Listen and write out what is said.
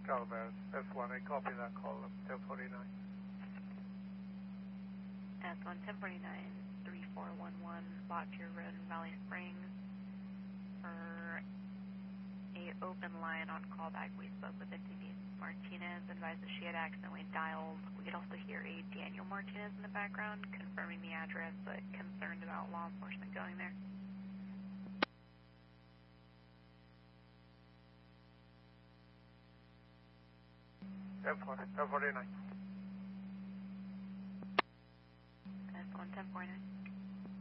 Calaveras, S1, I copy that call, 1049. S1, 1049, 3411, Bottier Road in Valley Springs. For a open line on callback, we spoke with a Denise Martinez, advised that she had accidentally dialed. We could also hear a Daniel Martinez in the background, confirming the address, but concerned about law enforcement going there. S1, 1049. S1, 1049.